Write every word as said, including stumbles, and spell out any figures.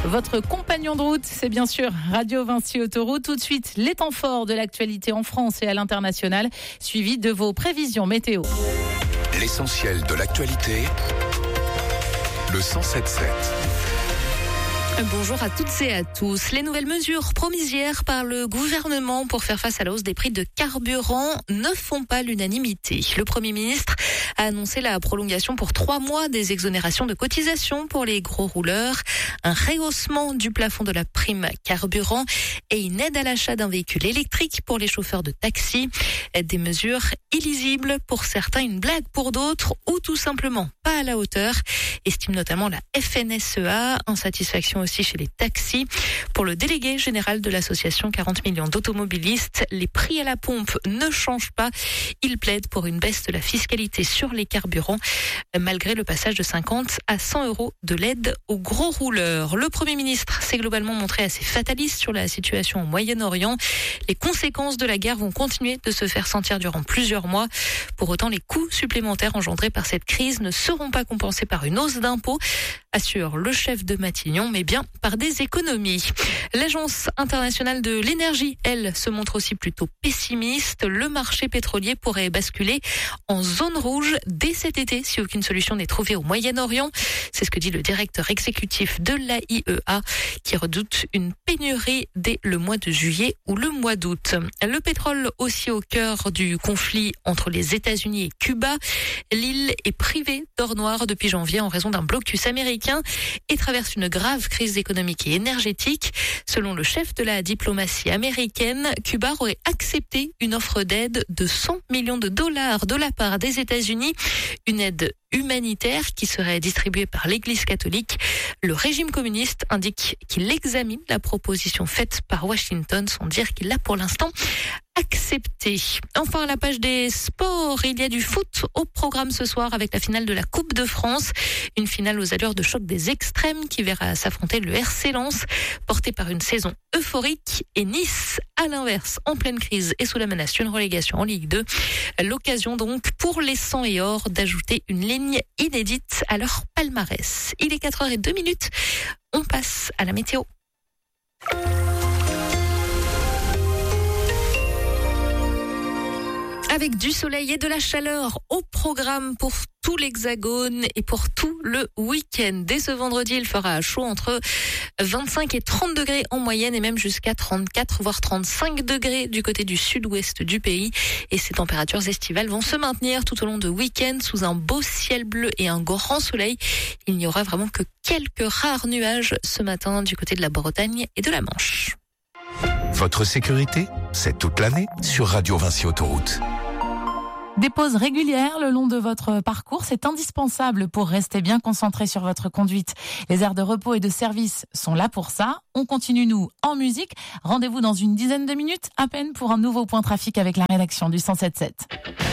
Votre compagnon de route, c'est bien sûr Radio Vinci Autoroute. Tout de suite, les temps forts de l'actualité en France et à l'international, suivi de vos prévisions météo. L'essentiel de l'actualité, le cent sept sept. Bonjour à toutes et à tous. Les nouvelles mesures promises hier par le gouvernement pour faire face à la hausse des prix de carburant ne font pas l'unanimité. Le Premier ministre a annoncé la prolongation pour trois mois des exonérations de cotisations pour les gros rouleurs, un rehaussement du plafond de la prime carburant et une aide à l'achat d'un véhicule électrique pour les chauffeurs de taxi. Des mesures illisibles pour certains, une blague pour d'autres ou tout simplement pas à la hauteur, estime notamment la F N S E A. Insatisfaction aussi chez les taxis. Pour le délégué général de l'association quarante millions d'automobilistes, les prix à la pompe ne changent pas. Il plaide pour une baisse de la fiscalité sur les carburants, malgré le passage de cinquante à cent euros de l'aide aux gros rouleurs. Le Premier ministre s'est globalement montré assez fataliste sur la situation au Moyen-Orient. Les conséquences de la guerre vont continuer de se faire sentir durant plusieurs mois. Pour autant, les coûts supplémentaires engendrés par cette crise ne seront pas compensés par une hausse d'impôts, assure le chef de Matignon, mais bien par des économies. L'Agence internationale de l'énergie, elle, se montre aussi plutôt pessimiste. Le marché pétrolier pourrait basculer en zone rouge dès cet été si aucune solution n'est trouvée au Moyen-Orient. C'est ce que dit le directeur exécutif de l'A I E A, qui redoute une pénurie dès le mois de juillet ou le mois d'août. Le pétrole aussi au cœur du conflit entre les États-Unis et Cuba. L'île est privée d'or noir depuis janvier en raison d'un blocus américain et traverse une grave crise économique et énergétique. Selon le chef de la diplomatie américaine, Cuba aurait accepté une offre d'aide de cent millions de dollars de la part des États-Unis, une aide humanitaire qui serait distribuée par l'Église catholique. Le régime communiste indique qu'il examine la proposition faite par Washington, sans dire qu'il l'a pour l'instant accepté. Enfin, à la page des sports, il y a du foot au programme ce soir avec la finale de la Coupe de France. Une finale aux allures de choc des extrêmes qui verra s'affronter le R C Lens, porté par une saison euphorique, et Nice, à l'inverse, en pleine crise et sous la menace d'une relégation en Ligue deux. L'occasion donc pour les sang et or d'ajouter une ligne inédite à leur palmarès. Il est quatre heures zéro deux minutes. On passe à la météo. Avec du soleil et de la chaleur au programme pour tout l'Hexagone et pour tout le week-end. Dès ce vendredi, il fera chaud entre vingt-cinq et trente degrés en moyenne et même jusqu'à trente-quatre voire trente-cinq degrés du côté du sud-ouest du pays. Et ces températures estivales vont se maintenir tout au long de week-end sous un beau ciel bleu et un grand soleil. Il n'y aura vraiment que quelques rares nuages ce matin du côté de la Bretagne et de la Manche. Votre sécurité, c'est toute l'année sur Radio Vinci Autoroute. Des pauses régulières le long de votre parcours, c'est indispensable pour rester bien concentré sur votre conduite. Les aires de repos et de service sont là pour ça. On continue, nous, en musique. Rendez-vous dans une dizaine de minutes à peine pour un nouveau point trafic avec la rédaction du cent sept sept.